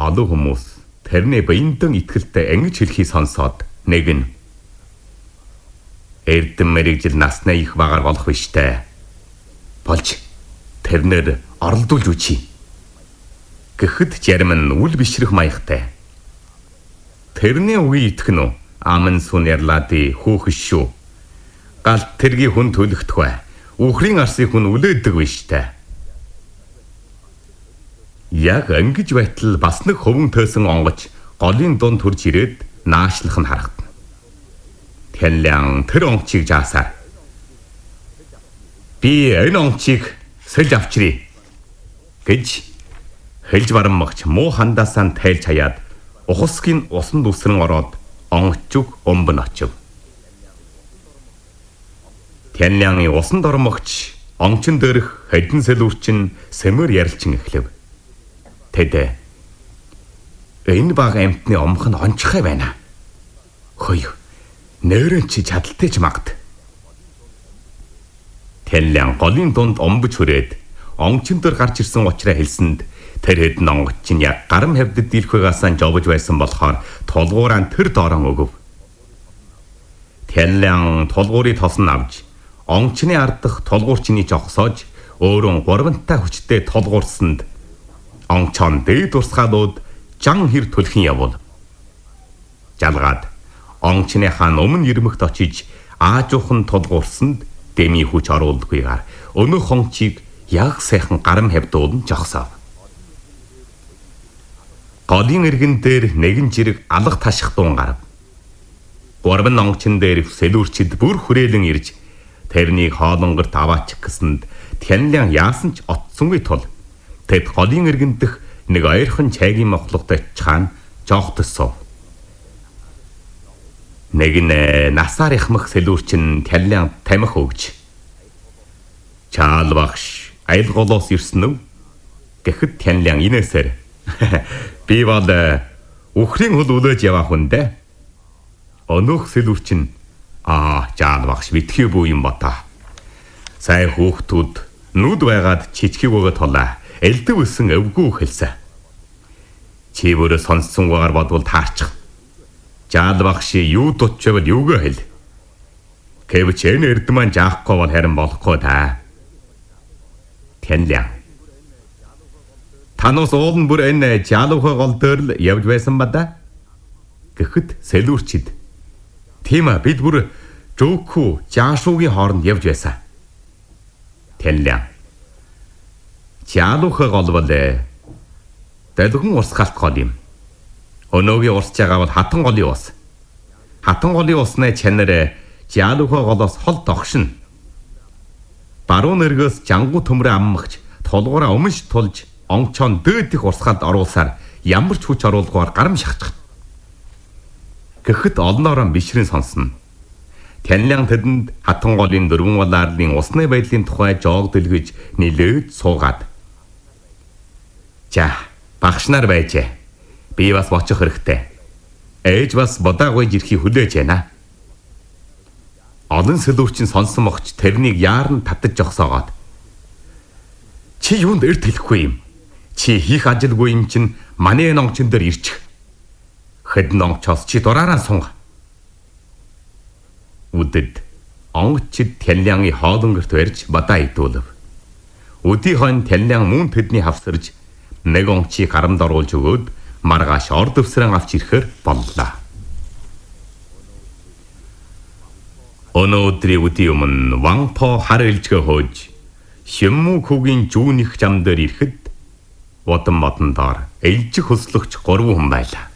олон хүмүүс тэрний баяндан итгэлтэй ингэж хэлхий сонсоод нэг нь эрдэм мэрэгжил наснаа их багаар болох биш тэ. Болж тэрнэр оролдуулж үчи. Гэхэд зарим нь үл бишрэх маягтай. Тэрний үгүй итгэн үү? Аман сүн ярлади хүүхэш шүү. Галт тэргийн хүн төлөгдөх бай. Үхрийн арсыг хүн үлээдэг биш тэ. Яг ангиж байтал бас нэг хөвөн тойсон онгоч голын дунд хурж ирээд наашлах нь харагдана. Тянлян тэр онгочийг жаасаар. Би энэ онгочийг сэлж авчирий гэж хэлж бараммагч муу хандаасаа тайлж хаяад ухасгийн усан дүсрэн ороод онгочиг өмбөн очив. Тянляны усан дормогч онгочн дээрх хэдэн сэлүүрчин сэмэр ярилчин эхлэв. Тэдэ энэ баг амтны омх нь онцгой байна. Хөөе. Нэрэн чи чадaltaй ч магад. Тянлян голын дунд омбож хүрээд онгочн дээр гарч ирсэн учраас хэлсэнд тэр хэдэн онгоч чинь яг гарам хавьдад дийлхвэгаасаа жовж байсан болохоор тулгуураа тэр доорон өгөв. Тянлян тулгуурыг тосон авч онгочны ардах тулгуурчны жогсоож өөрөө гурвантай хүчтэй тулгуурсанд онгочон дээд урсгалууд жан хэр төлхин явуул. Жалгаад онгочны хаан өмнө ирмэгт очиж аажуухан тулгуурсанд дэми хүч оруулдаггүйгээр өнөх онгочийг яг сайхан гарам хавьдуулан жогсов. Голын иргэн дээр нэгэн жирэг алга таших дуун гарав. Гурван онгочн дээр сэлүүрчид бүр хүрээлэн ирж тэрнийг хоолонгорт аваачих гэсэнд Тянлян яасан ч отсонгүй тул тэд голын иргэн дэх нэг ойрхон чайгийн мохлогтой чаан жоохтосов. Нэг нь насаар ихмах сэлүүрчин Тянлян тамхи өгж "Чаал багш, айлголоос ирсэн үү?" гэхэд Тянлян инээсээр "Би бол үхрийн хөл үлээж явах хүн дээ." Өнөөх сэлүүрчин "Жаал багш, битгий бүү юм бата. Сая хүүхдүүд нүд байгаад чичхийг өгöd толаа. Элдэв өсөн өвгүү хэлсэн. Чи өөрөө сонссон гоор бодвол таарчих. Жаал багш юу дутчвал юугаа хэл. Гэвч энэ эрдмэн жаахгүй бол харин болохгүй та." Тянлян "Танаас уулын бүр энэ жаалуухай гол дээр л явж байсан ба да?" гэхэд сэлүүрчид "Тийм ээ, бид бүр Жөөкхүү жаашуугийн хооронд явж байсан." Тянлян "Жаалуухай гол бол дэлгэн урсгалт гол юм. Өнөөгийн урсж байгаа бол хатан голын ус. Хатан голын усны чанар жаалуухай голоос хол догшин. Баруун нэргээс жангу төмрөө аммагч тулгуураа өмш тулж онгочон дээдих урсгалд оруулсаар ямар ч хүч оруулгоор гарам шахчих." Гэхэд олноороо бишрэн сонсно. Тянлян тэдэнд хатан голын дөрвөн улаарлын усны байдлын тухай жоог дэлгэж нилээд суугаад "За, багш нар байжээ. Би бас бочих хэрэгтэй. Ээж бас бодаагүйж ирэхийг хүлээж байна." Олон сэлүүрчин сонсон мохч тэрнийг яаран татаж жогсоогоод "Чи юунд эрт хэлэхгүй юм? Чи хийх ажилгүй юм чинь манай энэ онгочн дээр ирчих. Хэдэн онгочоос чи дураараа сунга." Үдэд онгочид Тянляны хоолонгорт барьж бадаа идүүлв. Өдий хон Тянлян мөн тэдний хавсарж нэг онгочийг гарамд оруулж өгөөд маргааш орд өвсрэн авч ирэхээр боллоо. Өнөөдрийн өдий өмнө Ванпо хар илжгээ хөөж Шиммүкүгийн жүүнийх зам дээр ирэхэд бодон модондоор ээлжих хөслөгч 3 хүн байлаа.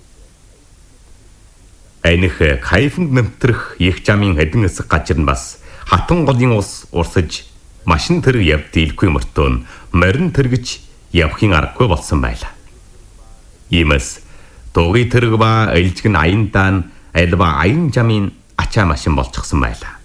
Эних кайфанд нэмтрэх их замын хэдэн хэсэг гажир нь бас хатан голын ус урсаж машин тэрэг явд дийлгүй мөртөө морин тэргэж явахын аргагүй болсон байлаа. Иймээс дугуй тэрэг ба ээлжиг нь аяндаан альва аян замын ачаа машин болчихсон байлаа.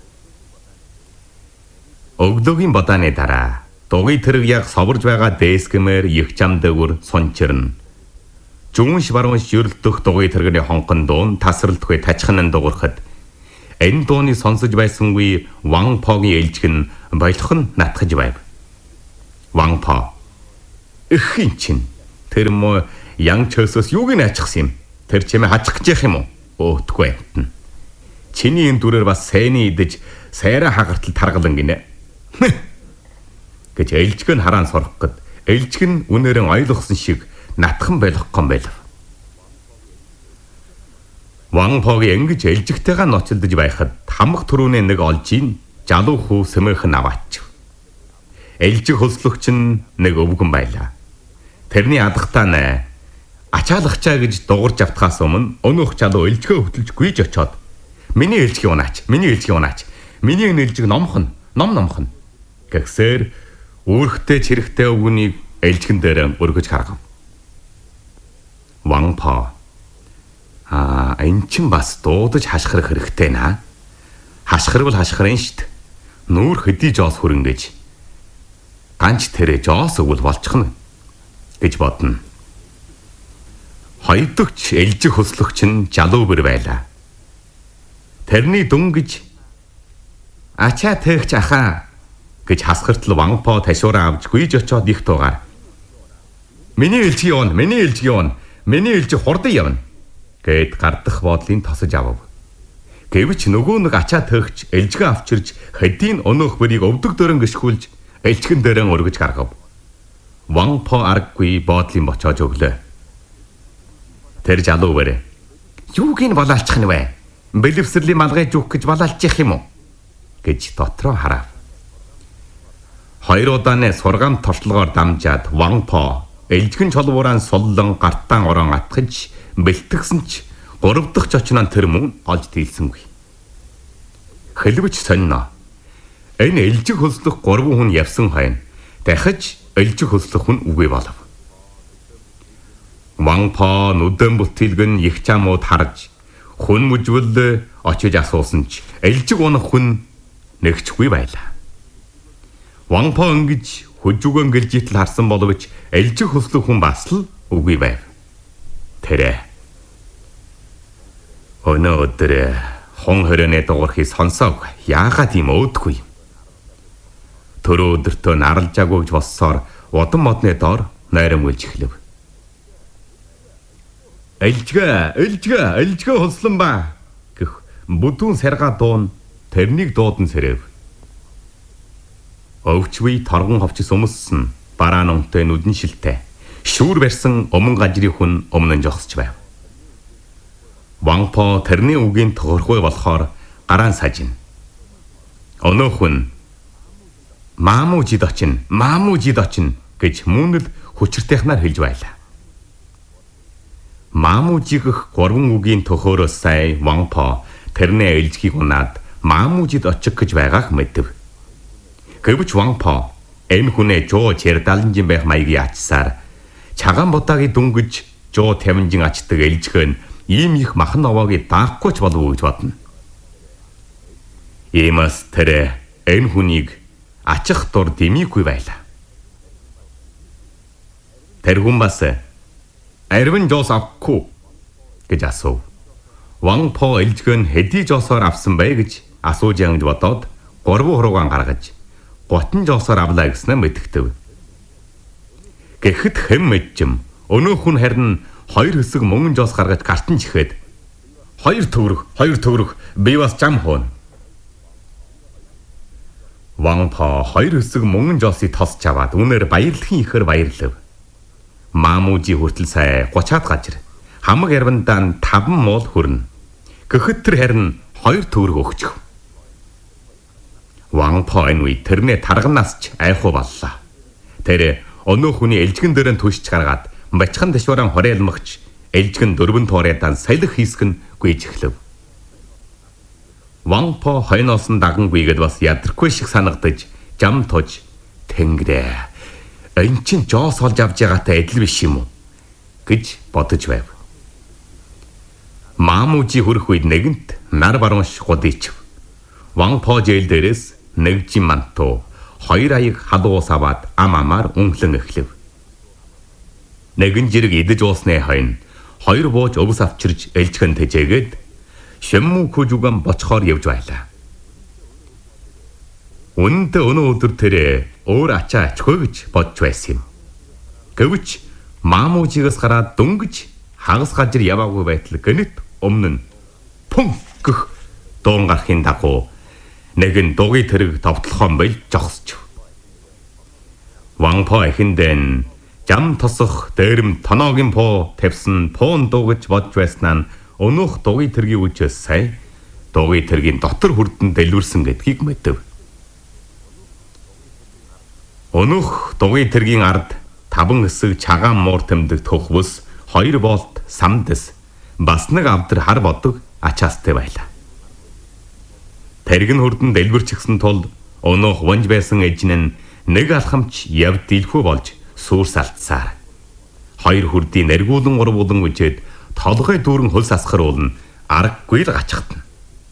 Өглөөгийн бодааны дараа дугуй тэрэг яг соворж байгаа дээсгэмээр их зам дээгүр сунчирна. Жүнш баруунш юрлдөх дугуй тэрэгний хонхон дуун тасралтгүй тажханан дуурахад энэ дууны сонсож байсангүй Ванпогийн ээлжиг нь болгон натгаж байв. Ванпо "Эхийн чин тэр мө Ян чөөсөөс юуг нь аччихсан юм? Тэр чимээ хачих гэж юм уу? Өөтгүй амтна. Чиний энэ дүрээр бас сайны идэж сайраа хагартал таргалан гинэ. Гэж ээлжиг нь хараан сорох гэд ээлжиг нь үнээрэн ойлгосон шиг натхан байлгах гом байлв. Ванпогийн ингэж ээлжигтэйгээ ноцолдож байхад хамх түрүүнээ нэг олж ийн жалуу хүү сэмэхэн аваач. Ээлжиг хөслөгч нь нэг өвгөн байлаа. Тэрний адахтаа нэ ачаалгачаа гэж дуурж автахаас өмнө өнөөх залуу ээлжгээ хөтлж гүйж очоод миний ээлжгийг унаач, миний ээлжгийг унаач, миний энэ ээлжиг номхон гэхсээр үүрэгтэй чирэгтэй өвгөнийг ээлжгэн дээр өргөж харгав. Ванпо энэ чинь бас дуудаж хашгирах хэрэгтэй наа. Хашгирвал хашгирэн штт. Нүүр хэдий жоос хөрөнгөж ганч тэрэ жоос өгвөл болчихно гэж бодно. Хоёрдогч ээлжиг хөслөгч нь жалуу бэр байлаа. Тэрний дүнгэж ачаа тээгч ахаа гэж хасгартал Ванпо ташуураа авч гүйж очоод их туугаар. Миний ээлжиг явна, миний ээлжиг явна, миний ээлжиг хурдан явна гэд гардах бодлын тосож авав. Гэвч нөгөө нэг ачаа тээгч ээлжгээ авчирж хэдийн өнөөх бэрийг өвдөг дөрөн гიშгүүлж ээлжгэн дээрэн өргөж гаргав. Ванпо аргагүй бодлын бочоож өглөө. Тэр жалуу бэрэ. Юуг ин болоалчих нь вэ? Бэлэвсэрлийн малгай жуух гэж болоалчих юм уу? Гэж дотроо харав. Хоёр удааны сургаам торчлогоор дамжаад Ванпо ээлжгэн чолбуурaan суллан гартаан орон атгаж бэлтгэсэн ч 3 дахь чочноо тэр мөн олж дийлсэнгүй. Хэлвэж сонно. Энэ ээлжиг хөслөх 3 хүн явсан хойно дахиж ээлжиг хөслөх хүн үгүй болов. Ванпо нүдэн бүтээлгэн их чамууд харж хүн мүжвэл очиж асуусан ч ээлжиг унах хүн нэгчгүй байлаа. Ванпо ингэж хөжүүгэн гэлжитл харсан боловч ээлжиг хөслөх хүн бас л үгүй байв. Тэрэ өнөөдөр хон хөрөнө дуурхыг сонсоог яагаад юм өөдгүй. Төрөө өдөртөө наралжаагүй гэж боссоор удам модны доор найрамгуулж эхлэв. Ээлжгээ хөслөн ба гэх бүдүүн сарга дуун тэрнийг дуудан сэрэв. Өвчвий торгон ховчс өмссөн бараа нунтай нүдэн шилтэй шүүр барьсан өмнө гажрын хүн өмнө нь жогсож байв. Ванпо тэрний үгийн тохиргүй болохоор гараан сажин. Өнөөх хүн маамуужид очино гэж мөнөл хүчртэйхнаар хэлж байлаа. Маамуужигх 3 үгийн тохиороос сая Ванпо тэрний ээлжгийг унаад маамуужид очих гэж байгааг мэдв. Гэвч Ванпо энэ хүнээ жоо чердаланжин байх маягийн ачсаар чагаан бодаагийн дүнгэж жоо тавинжин ачдаг ээлжгөө нь ийм их махан овоогийн даахгүй ч болов уу гэж бодно. Иймээс тэр энэ хүнийг ачих дур дэмийгүй байлаа. Тэр хүн бас арвин жоос авахгүй гэж асуув. Ванпо ээлжгөө нь хэдий жоосоор авсан бай гэж асууж янгж бодоод 3 хуруугаан гаргаж 30 жоосоор авлаа гэснээр мэдгэв. Гэхэд хэм мэдчим өнөөх хүн харин 2 хэсэг мөнгөн жоос гаргаж гартан чихээд 2 төгрөг би бас зам хоон. Ванпо 2 хэсэг мөнгөн жоосыг тосч аваад үнээр баярлахын ихээр баярлав. Маамуужи хүртэл сая 30-аад гажир хамаг ярвандаа 5 муул хүрнэ. Гэхэд тэр харин 2 төгрөг өгчих. Ванпо энэ үе тэрнээ тарганаас ч айхуу боллоо. Тэр өнөөх хүний ээлжгэн дээр нь түшч гаргаад бачхан дэшваран хореэлмагч ээлжгэн 4 туурайдан саялах хийсгэн гүйж эхлэв. Ванпо хойноос нь дагангүйгээд бас ядрахгүй шиг санагдаж жам тож тэнгэрээ. Энэ чинь жоос олж авч байгаатай адил биш юм уу гэж бодож байв. Маамуужи хүрэх үед нэгэнт нар баруунш гудийч. Ванпо жээл дээрээс нэг жим мантуу 2 аяг халуус аваад амаар үнхлэн эхлэв. Нэгэн жирэг идэж уусны хойно 2 бууж өвс авчирж ээлжгэн тэжээгээд шэммүү хүжүгэн бочхоор явж байлаа. Үнэндээ өнөө өдөр тэр өөр ачаа ачгүй гэж бодж байсан юм. Гэвч Маамуужигаас гараад дөнгөж хагас гажир яваагүй байтал гэнэт өмнө нь пүн гэх дуун гарахын дагуу нэгэн дугуй тэрэг товтлохон бил жогсч. Ванпо эхэндэн жам тосох дээрэм тоноогийн поо тавьсан пуун дуугаж бодж байснаа өнөөх дугуй тэргийн үчээс сая дугуй тэргийн дотор хүрдэн дэлгүрсэн гэдгийг мэдэв. Өнөөх дугуй тэргийн ард табан эсэг чагаан муур тэмдэг төхвөс 2 болт самдэс бас нэг авдар хар бодог ачаастай байлаа. Тэрэг нь хүрдэн дэлгүрчихсэн тул өнөөх ванж байсан ejin нь нэг алхамч явд дэлхүү болж сүрс алдсаар 2 хүрдийн нэргүүлэн урвуулан үжээд толгой дүүрэн хөлс асгаруулна аргагүй л гачхтана.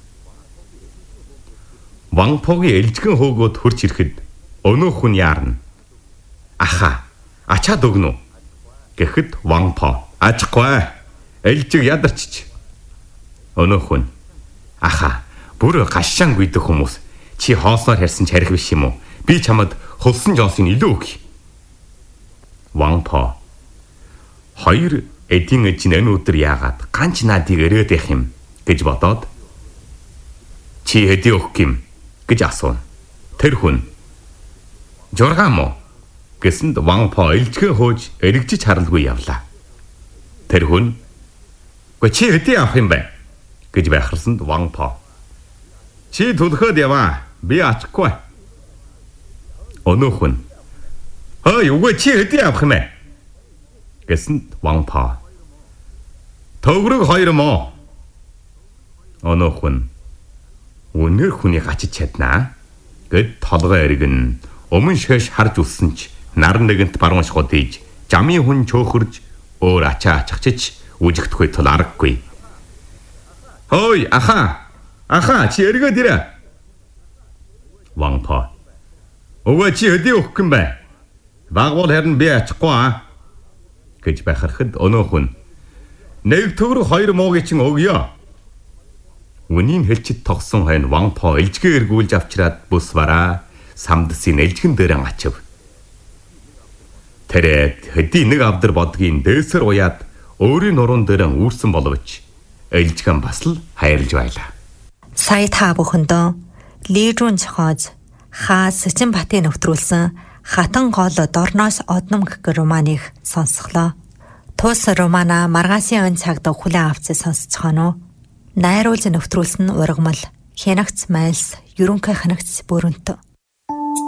Ванпогийн элжгэн хөөгөөд хурч ирэхэд өнөөх хүн яарна. Аха, ачаад өгнө үү? Гэхэд Ванпо ачахгүй. Элжиг ядарчиж. Өнөөх хүн аха, бүр гашаан гүйдэх хүмүүс чи хоосноор харсан ч харих биш юм уу? Би чамд хөлсөн жоосыг илүү өгье. Ванпо 2 эдийн ejin энэ өдөр яагаад ганч наадыг өрөөд явах юм гэж бодоод чи хэдий өгөх юм гэж асуув. Тэр хүн жургаан мó гэсэнд Ванпо элжгэн хөөж эргэжиж харалгүй явлаа. Тэр хүн "Гэ чи хэдий авах юм бэ?" гэж байхарсанд Ванпо "Чи түлхээд яваа. Би ачхгүй." Өнөөх хүн "Хөөе, үгүй чи хэдий авах юм бэ?" гэсэнд Ванпо "Төгрөг 2 мó." Өнөөх хүн "Үнэр хүний гачиж чаднаа" гэд толгой эргэн өмнө шээш харж үлсэн ч нар нэгэнт баруун шгод ийж жамын хүн чөөхөрж өөр ачаа аччихч үжигдэхгүй тул аргагүй. "Хөөе, аха чи эргээд ирээ." Ванпо "Өвөө чи хэдий өгөх юм бэ? Багвал харин би ачахгүй аа" гэж байхархад өнөөх хүн "Нэг төгрөг 2 муугийн чин өгье." Үнийг хэлчихэд тогсон хойно Ванпо элжгээ эргүүлж авчираад бүс бараа самдсын элжгэн дээр ачив. Тэрэд хэдий нэг авдар бодгийн дээсэр уяад өөрийн нуруунд дээр үүрсэн боловч элжгэн бас л хайрлж байлаа. Сая та бүхэндээ Лижун зохиож Хаа Сэцэнбатын нэвтрүүлсэн Хатан гол дорноос одномг гэх романыг сонсголоо. Тус романа маргасын өн цагт хүлээн авч сонсцохоно. Найруулж нэвтрүүлсэн ургамал Хянагц Майлс ерөнхий ханагц бүрэнт